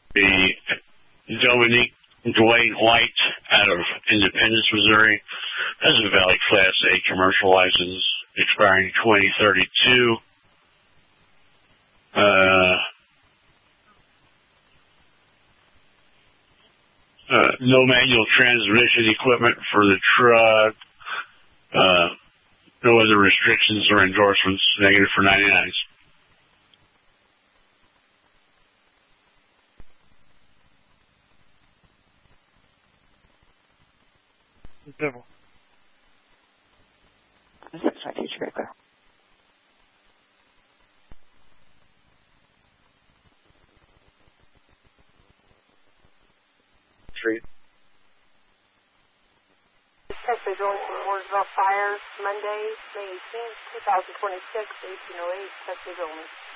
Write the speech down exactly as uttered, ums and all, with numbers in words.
The Dominique Dwayne White out of Independence, Missouri, has a valid Class A commercial license expiring twenty thirty-two. Uh, uh, no manual transmission equipment for the truck. Uh, no other restrictions or endorsements. Negative for ninety-nines. Devil. This is my teacher right there. Street. Texas going from Mooresville Fires, Monday, May eighteenth, twenty twenty-six, eighteen oh eight, Texas Omen.